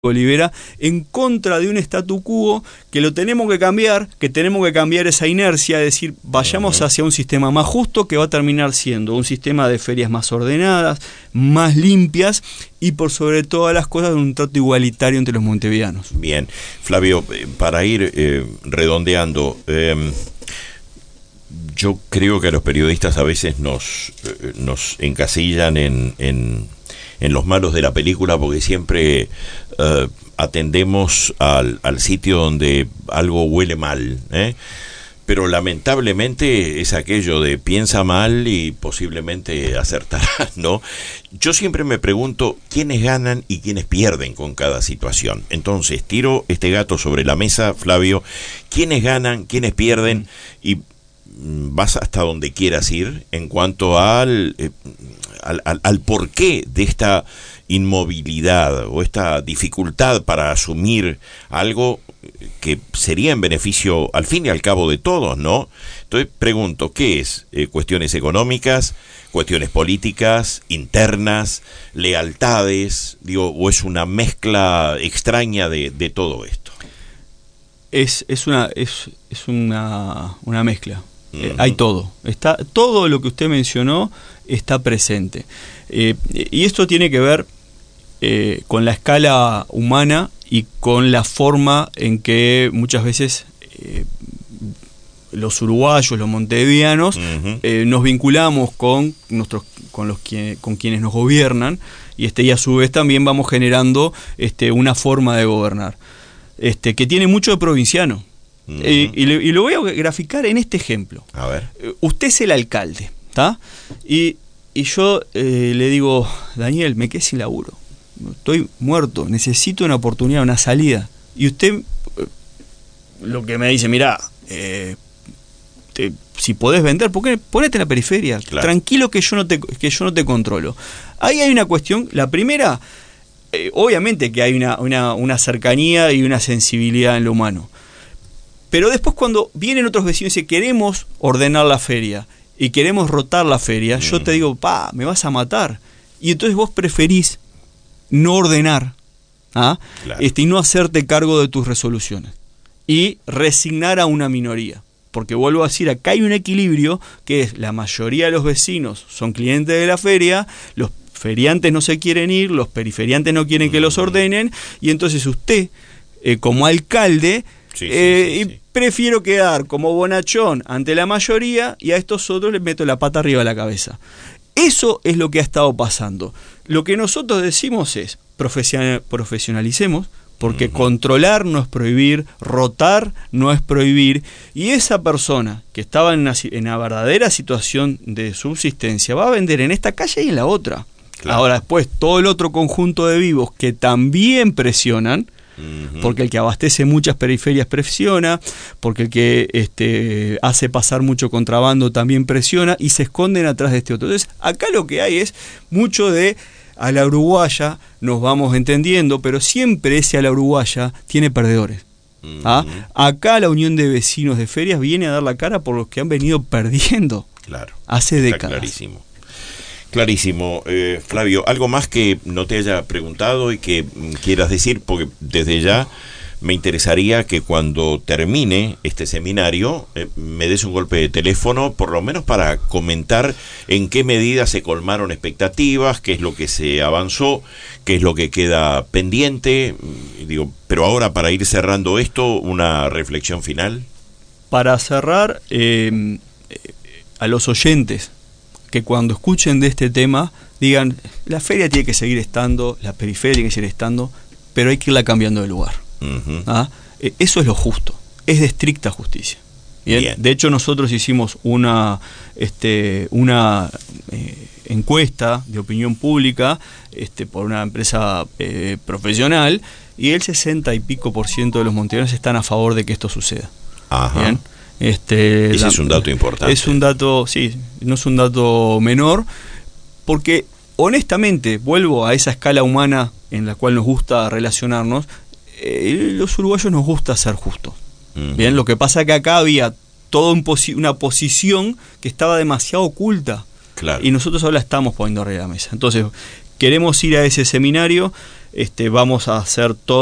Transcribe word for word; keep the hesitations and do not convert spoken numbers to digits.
Olivera, en contra de un statu quo que lo tenemos que cambiar, que tenemos que cambiar esa inercia, es decir, vayamos hacia un sistema más justo que va a terminar siendo un sistema de ferias más ordenadas, más limpias y por sobre todas las cosas un trato igualitario entre los montevideanos. Bien, Flavio, para ir eh, redondeando, eh, yo creo que a los periodistas a veces nos, eh, nos encasillan en... en en los malos de la película, porque siempre uh, atendemos al, al sitio donde algo huele mal, ¿eh? Pero lamentablemente es aquello de piensa mal y posiblemente acertarás, ¿no? Yo siempre me pregunto quiénes ganan y quiénes pierden con cada situación. Entonces, tiro este gato sobre la mesa, Flavio, quiénes ganan, quiénes pierden, y vas hasta donde quieras ir en cuanto al... Eh, Al, al, al porqué de esta inmovilidad o esta dificultad para asumir algo que sería en beneficio al fin y al cabo de todos, ¿no? Entonces pregunto, ¿qué es? Eh, ¿Cuestiones económicas, cuestiones políticas, internas, lealtades, digo, o es una mezcla extraña de, de todo esto? Es, es una, es, es una, una mezcla. Eh, hay todo, está todo lo que usted mencionó está presente, eh, y esto tiene que ver eh, con la escala humana y con la forma en que muchas veces eh, los uruguayos, los montevideanos, uh-huh. eh, nos vinculamos con nuestros, con los que, con quienes nos gobiernan, y este y a su vez también vamos generando este una forma de gobernar, este que tiene mucho de provinciano. Uh-huh. Eh, y, le, y lo voy a graficar en este ejemplo. A ver. Eh, usted es el alcalde, ¿está? Y, y yo eh, le digo, Daniel, me quedé sin laburo. Estoy muerto, necesito una oportunidad, una salida. Y usted eh, lo que me dice, mirá, eh, te, si podés vender, ¿por qué? Ponete en la periferia. Claro. Tranquilo que yo no te, que yo no te controlo. Ahí hay una cuestión, la primera, eh, obviamente que hay una, una, una cercanía y una sensibilidad en lo humano. Pero después cuando vienen otros vecinos y dicen, queremos ordenar la feria y queremos rotar la feria, mm. yo te digo, pa, me vas a matar. Y entonces vos preferís no ordenar, ¿ah? Claro. este, y no hacerte cargo de tus resoluciones. Y resignar a una minoría. Porque vuelvo a decir, acá hay un equilibrio que es, la mayoría de los vecinos son clientes de la feria, los feriantes no se quieren ir, los periferiantes no quieren mm. que los ordenen, y entonces usted, eh, como alcalde... Sí, sí, eh, sí, sí. y prefiero quedar como bonachón ante la mayoría y a estos otros les meto la pata arriba de la cabeza. Eso es lo que ha estado pasando. Lo que nosotros decimos es profesionalicemos, porque uh-huh. controlar no es prohibir, rotar no es prohibir, y esa persona que estaba en una, en una verdadera situación de subsistencia va a vender en esta calle y en la otra. Claro. Ahora después todo el otro conjunto de vivos que también presionan, porque el que abastece muchas periferias presiona, porque el que este, hace pasar mucho contrabando también presiona, y se esconden atrás de este otro. Entonces acá lo que hay es mucho de a la uruguaya, nos vamos entendiendo, pero siempre ese a la uruguaya tiene perdedores. ¿Ah? Acá la Unión de Vecinos de Ferias viene a dar la cara por los que han venido perdiendo. Claro, hace está décadas. Clarísimo. Clarísimo. Eh, Flavio, ¿algo más que no te haya preguntado y que quieras decir? Porque desde ya me interesaría que cuando termine este seminario eh, me des un golpe de teléfono, por lo menos para comentar en qué medida se colmaron expectativas, qué es lo que se avanzó, qué es lo que queda pendiente. Digo, pero ahora, para ir cerrando esto, una reflexión final. Para cerrar, eh, a los oyentes, que cuando escuchen de este tema digan, la feria tiene que seguir estando, la periferia tiene que seguir estando, pero hay que irla cambiando de lugar. Uh-huh. ¿Ah? Eso es lo justo, es de estricta justicia. ¿Bien? Bien. De hecho, nosotros hicimos una, este, una eh, encuesta de opinión pública este, por una empresa eh, profesional, y el sesenta y pico por ciento de los montevideanos están a favor de que esto suceda. Ajá. ¿Bien? Este, Ese la, es un dato importante. Es un dato, sí, no es un dato menor, porque honestamente, vuelvo a esa escala humana en la cual nos gusta relacionarnos, eh, los uruguayos nos gusta ser justos. Uh-huh. Bien, lo que pasa es que acá había toda un posi- una posición que estaba demasiado oculta. Claro. Y nosotros ahora estamos poniendo arriba de la mesa. Entonces, queremos ir a ese seminario. este, vamos a hacer todo